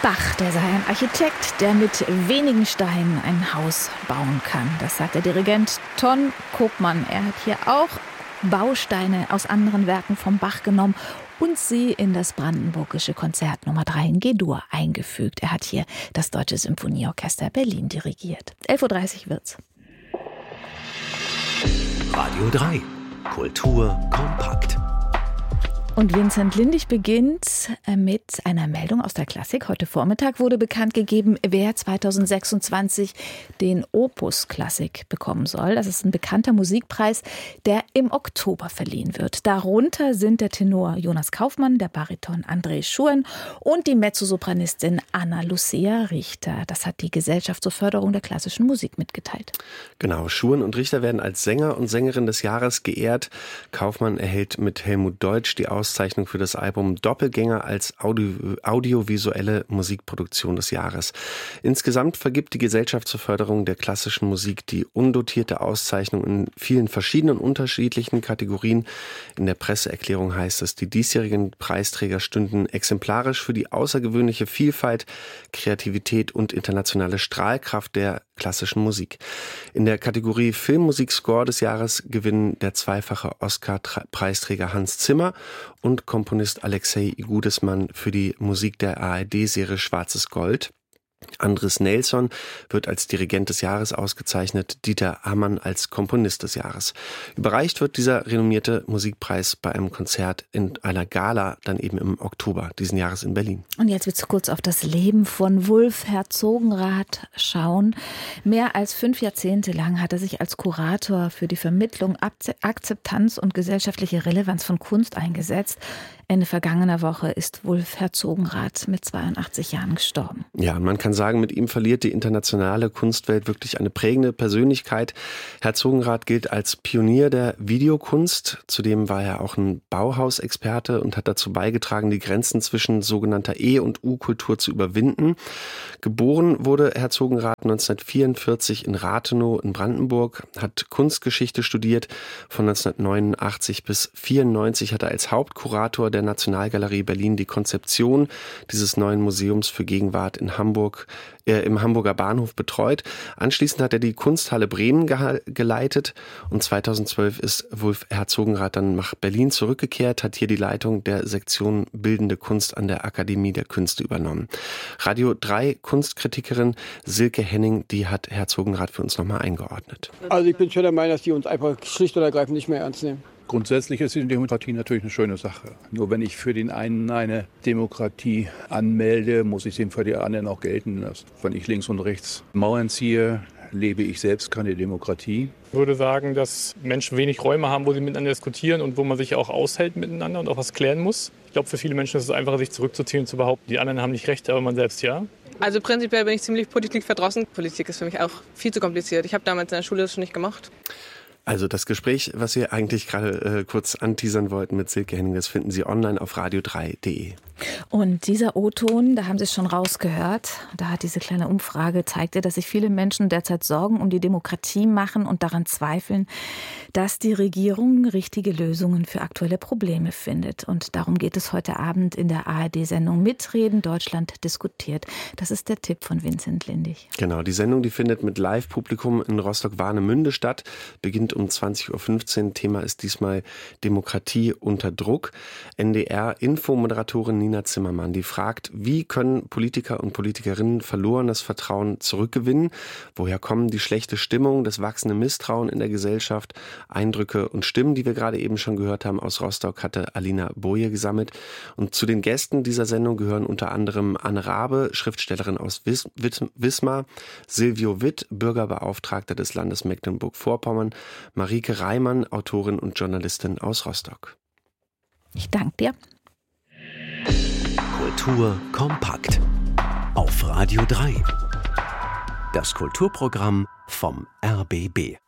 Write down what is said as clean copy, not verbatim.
Bach, der sei ein Architekt, der mit wenigen Steinen ein Haus bauen kann. Das sagt der Dirigent Ton Koopman. Er hat hier auch Bausteine aus anderen Werken vom Bach genommen und sie in das brandenburgische Konzert Nummer 3 in G-Dur eingefügt. Er hat hier das Deutsche Symphonieorchester Berlin dirigiert. 11.30 Uhr wird's. Radio 3. Kultur kompakt. Und Vincent Lindig beginnt mit einer Meldung aus der Klassik. Heute Vormittag wurde bekannt gegeben, wer 2026 den Opus Klassik bekommen soll. Das ist ein bekannter Musikpreis, der im Oktober verliehen wird. Darunter sind der Tenor Jonas Kaufmann, der Bariton André Schurn und die Mezzosopranistin Anna Lucia Richter. Das hat die Gesellschaft zur Förderung der klassischen Musik mitgeteilt. Genau, Schurn und Richter werden als Sänger und Sängerin des Jahres geehrt. Kaufmann erhält mit Helmut Deutsch die Auszeichnung für das Album Doppelgänger als audiovisuelle Musikproduktion des Jahres. Insgesamt vergibt die Gesellschaft zur Förderung der klassischen Musik die undotierte Auszeichnung in vielen verschiedenen unterschiedlichen Kategorien. In der Presseerklärung heißt es, die diesjährigen Preisträger stünden exemplarisch für die außergewöhnliche Vielfalt, Kreativität und internationale Strahlkraft der klassischen Musik. In der Kategorie Filmmusik-Score des Jahres gewinnen der zweifache Oscar-Preisträger Hans Zimmer und Komponist Alexei Igudesmann für die Musik der ARD-Serie Schwarzes Gold. Andris Nelsson wird als Dirigent des Jahres ausgezeichnet, Dieter Hamann als Komponist des Jahres. Überreicht wird dieser renommierte Musikpreis bei einem Konzert in einer Gala dann eben im Oktober diesen Jahres in Berlin. Und jetzt willst du kurz auf das Leben von Wulf Herzogenrath schauen. Mehr als 5 Jahrzehnte lang hat er sich als Kurator für die Vermittlung, Akzeptanz und gesellschaftliche Relevanz von Kunst eingesetzt. Ende vergangener Woche ist Wulf Herzogenrath mit 82 Jahren gestorben. Ja, man kann sagen, mit ihm verliert die internationale Kunstwelt wirklich eine prägende Persönlichkeit. Herzogenrath gilt als Pionier der Videokunst. Zudem war er auch ein Bauhausexperte und hat dazu beigetragen, die Grenzen zwischen sogenannter E- und U-Kultur zu überwinden. Geboren wurde Herzogenrath 1944 in Rathenow in Brandenburg, hat Kunstgeschichte studiert. Von 1989 bis 1994 hat er als Hauptkurator der Nationalgalerie Berlin die Konzeption dieses neuen Museums für Gegenwart in Hamburg, im Hamburger Bahnhof betreut. Anschließend hat er die Kunsthalle Bremen geleitet und 2012 ist Wulf Herzogenrath dann nach Berlin zurückgekehrt, hat hier die Leitung der Sektion Bildende Kunst an der Akademie der Künste übernommen. Radio 3 Kunstkritikerin Silke Henning, die hat Herzogenrath für uns nochmal eingeordnet. Also ich bin schon der Meinung, dass die uns einfach schlicht und ergreifend nicht mehr ernst nehmen. Grundsätzlich ist die Demokratie natürlich eine schöne Sache. Nur wenn ich für den einen eine Demokratie anmelde, muss ich den für die anderen auch gelten lassen. Wenn ich links und rechts Mauern ziehe, lebe ich selbst keine Demokratie. Ich würde sagen, dass Menschen wenig Räume haben, wo sie miteinander diskutieren und wo man sich auch aushält miteinander und auch was klären muss. Ich glaube, für viele Menschen ist es einfacher, sich zurückzuziehen und zu behaupten, die anderen haben nicht recht, aber man selbst ja. Also prinzipiell bin ich ziemlich politikverdrossen. Politik ist für mich auch viel zu kompliziert. Ich habe damals in der Schule das schon nicht gemacht. Also das Gespräch, was wir eigentlich gerade kurz anteasern wollten mit Silke Henning, das finden Sie online auf radio3.de. Und dieser O-Ton, da haben Sie es schon rausgehört, da hat diese kleine Umfrage zeigte, dass sich viele Menschen derzeit Sorgen um die Demokratie machen und daran zweifeln, dass die Regierung richtige Lösungen für aktuelle Probleme findet. Und darum geht es heute Abend in der ARD-Sendung Mitreden, Deutschland diskutiert. Das ist der Tipp von Vincent Lindig. Genau, die Sendung, die findet mit Live-Publikum in Rostock-Warnemünde statt, beginnt um 20.15 Uhr. Thema ist diesmal Demokratie unter Druck. NDR-Infomoderatorin Nina Zimmermann, die fragt, wie können Politiker und Politikerinnen verlorenes Vertrauen zurückgewinnen? Woher kommen die schlechte Stimmung, das wachsende Misstrauen in der Gesellschaft? Eindrücke und Stimmen, die wir gerade eben schon gehört haben aus Rostock, hatte Alina Boje gesammelt. Und zu den Gästen dieser Sendung gehören unter anderem Anne Rabe, Schriftstellerin aus Wismar, Silvio Witt, Bürgerbeauftragter des Landes Mecklenburg-Vorpommern, Marike Reimann, Autorin und Journalistin aus Rostock. Ich danke dir. Kultur kompakt. Auf Radio 3. Das Kulturprogramm vom RBB.